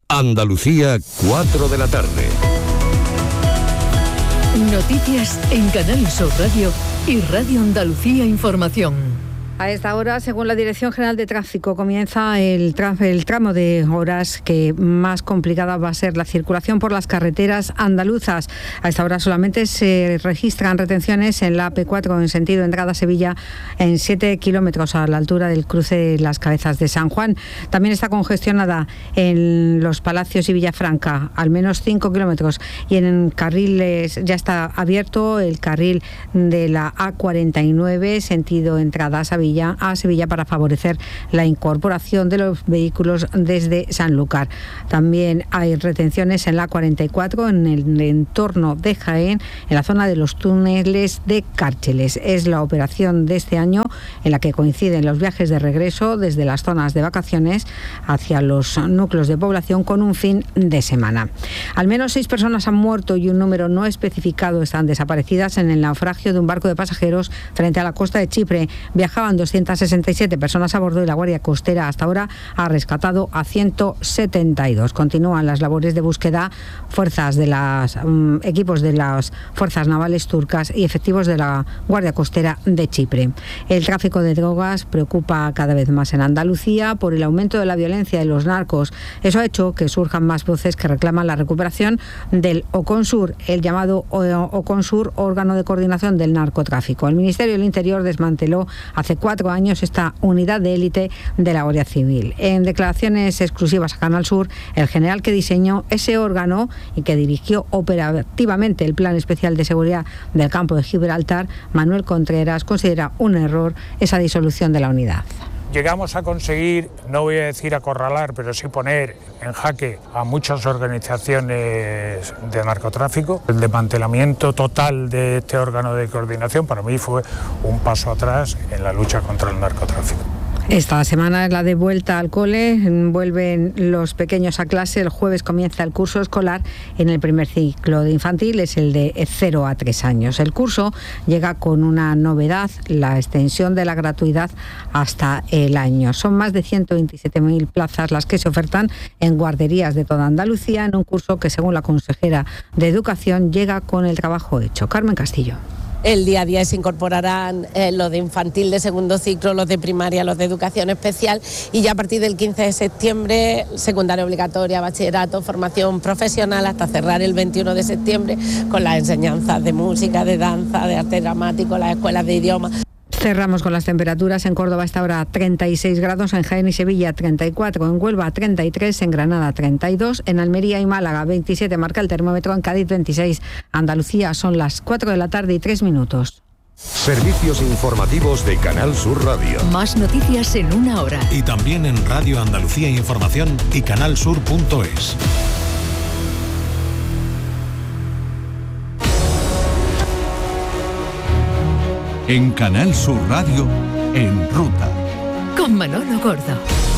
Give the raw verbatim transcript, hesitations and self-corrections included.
Andalucía, cuatro de la tarde. Noticias en Canal Sur Radio y Radio Andalucía Información. A esta hora, según la Dirección General de Tráfico, comienza el, tra- el tramo de horas que más complicada va a ser la circulación por las carreteras andaluzas. A esta hora solamente se registran retenciones en la A P cuatro en sentido entrada-Sevilla en siete kilómetros a la altura del cruce de Las Cabezas de San Juan. También está congestionada en Los Palacios y Villafranca, al menos cinco kilómetros. Y en carriles ya está abierto el carril de la A cuarenta y nueve, sentido entrada a Sevilla. a Sevilla para favorecer la incorporación de los vehículos desde Sanlúcar. También hay retenciones en la A cuarenta y cuatro en el entorno de Jaén, en la zona de los túneles de Cárcheles. Es la operación de este año en la que coinciden los viajes de regreso desde las zonas de vacaciones hacia los núcleos de población con un fin de semana. Al menos seis personas han muerto y un número no especificado están desaparecidas en el naufragio de un barco de pasajeros frente a la costa de Chipre. Viajaban doscientas sesenta y siete personas a bordo y la Guardia Costera hasta ahora ha rescatado a ciento setenta y dos. Continúan las labores de búsqueda, fuerzas de las um, equipos de las fuerzas navales turcas y efectivos de la Guardia Costera de Chipre. El tráfico de drogas preocupa cada vez más en Andalucía por el aumento de la violencia de los narcos. Eso ha hecho que surjan más voces que reclaman la recuperación del OCONSUR, el llamado OCONSUR, órgano de coordinación del narcotráfico. El Ministerio del Interior desmanteló hace cuatro años esta unidad de élite de la Guardia Civil. En declaraciones exclusivas a Canal Sur, el general que diseñó ese órgano y que dirigió operativamente el Plan Especial de Seguridad del Campo de Gibraltar, Manuel Contreras, considera un error esa disolución de la unidad. Llegamos a conseguir, no voy a decir acorralar, pero sí poner en jaque a muchas organizaciones de narcotráfico. El desmantelamiento total de este órgano de coordinación para mí fue un paso atrás en la lucha contra el narcotráfico. Esta semana es la de vuelta al cole, vuelven los pequeños a clase, el jueves comienza el curso escolar en el primer ciclo de infantil, es el de cero a tres años. El curso llega con una novedad, la extensión de la gratuidad hasta el año. Son más de ciento veintisiete mil plazas las que se ofertan en guarderías de toda Andalucía en un curso que, según la consejera de Educación, llega con el trabajo hecho. Carmen Castillo. El día a día se incorporarán eh, los de infantil de segundo ciclo, los de primaria, los de educación especial y ya a partir del quince de septiembre, secundaria obligatoria, bachillerato, formación profesional hasta cerrar el veintiuno de septiembre con las enseñanzas de música, de danza, de arte dramático, las escuelas de idiomas. Cerramos con las temperaturas. En Córdoba esta hora treinta y seis grados, en Jaén y Sevilla treinta y cuatro, en Huelva treinta y tres, en Granada treinta y dos, en Almería y Málaga veintisiete marca el termómetro, en Cádiz veintiséis. Andalucía, son las cuatro de la tarde y tres minutos. Servicios informativos de Canal Sur Radio. Más noticias en una hora. Y también en Radio Andalucía Información y canalsur punto es. En Canal Sur Radio, En Ruta. Con Manolo Gordo.